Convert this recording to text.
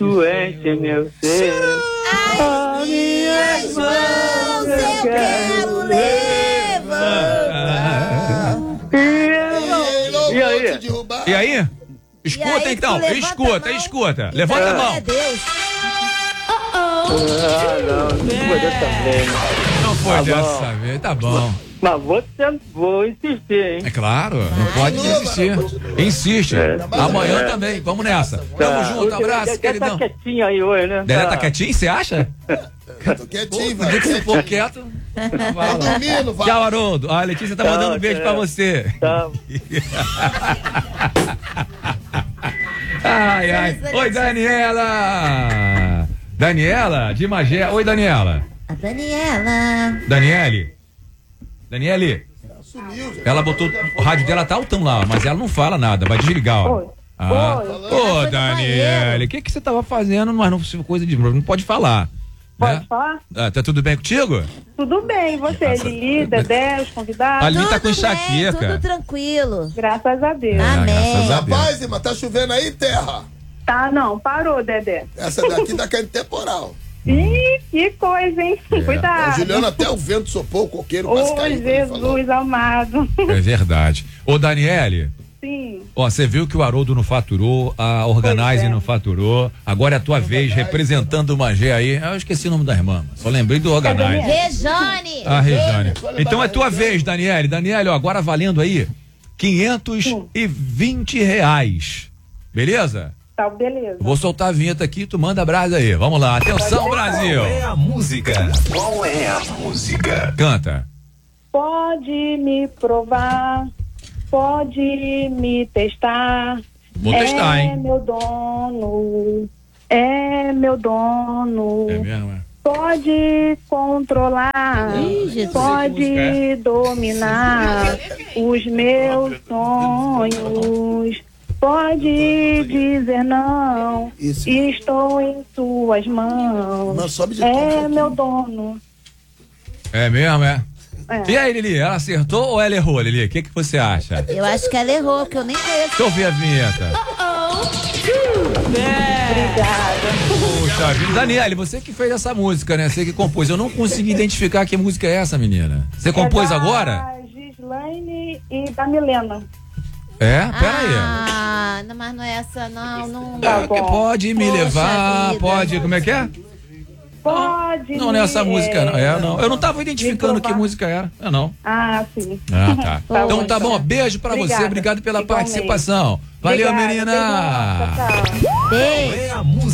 tu enche meu ser. A minhas mãos eu quero levar. E aí? E aí? Escuta aí, então, levanta escuta, a mão. escuta. Levanta a mão. É Deus. Ah, não foi dessa vez. Não foi Tá dessa bom. vez, tá bom. Mas vou insistir, hein? É claro, não pode desistir. Insiste. Amanhã também, vamos nessa. Tamo junto, abraço, Dedé queridão. tá quietinho aí hoje, né? Dedé tá quietinho, você acha? Tô quietinho, No dia que você for quieto. Vai lá. Dormindo, vai. Tchau, Haroldo. A Letícia tá mandando um beijo pra você. Tá. Ai, ai. Oi, Daniela. Daniela, de Magé. Oi, Daniela. A Daniela. Daniele. Sumiu, já. Ela botou. O rádio dela tá altão lá, mas ela não fala nada. Vai desligar, ó. Oi. Ah. Oi. Ô, Foi no Daniele, banheiro. o que você tava fazendo? Mas não coisa de. Não pode falar. Pode Né? falar? Ah, tá tudo bem contigo? Tudo bem, e você, Lili, Dedé, os convidados? Ali tá com Tudo bem, enxaqueca. tudo tranquilo. Graças a Deus. Amém. Graças a Deus. Rapaz, irmã, tá chovendo aí, terra? Tá, não, parou, Dedé. Essa daqui tá caindo temporal. Ih, que coisa, hein? A Cuidado. Juliana até o vento sopou, o coqueiro Ô, quase caiu. quando ele falou. Jesus amado. É verdade. Ô, Daniele, Sim. ó, você viu que o Haroldo não faturou, a Organize Pois é. não faturou, agora é a tua vez, representando o Magé aí. Eu esqueci o nome da irmã, só lembrei do Organize. Rejane. A Rejane. Então é tua vez, Daniele. Daniele, ó, agora valendo aí R$520. Beleza? Tá, beleza. Vou soltar a vinheta aqui, tu manda a brasa aí. Vamos lá, atenção, Brasil. a música? Qual é a música? Canta. Pode me provar, pode me testar. Vou testar, É hein? meu dono, é meu dono. É mesmo, é? Pode controlar, Ih, Jesus. pode dominar os meus sonhos. Pode dizer não, Isso. estou em suas mãos. Mas sobe de tom um É pouquinho. meu dono. É mesmo, é? É. E aí, Lili, ela acertou ou ela errou, Lili? O que você acha? Eu acho que ela errou, porque eu nem conheço. Deixa eu ouvir a vinheta. Obrigada. Puxa vida. Daniele, você que fez essa música, né? Você que compôs. Eu não consegui identificar que música é essa, menina. Você compôs É da agora? Gislaine e da Milena. É? Pera aí. Ah, não, mas não é essa, não. Não. Tá Que bom. pode me Poxa levar, vida. pode. Como é que é? Pode. Não, não é essa música, não. É, não. Eu não tava identificando me que provar. música era. É, não. Ah, sim. Ah, tá. Tá Então bom, tá bom. então. Beijo pra você. Obrigada. Obrigado pela Igualmente. participação. Valeu, Obrigada, menina. beijão. Tchau, tchau. Beijo. É a música.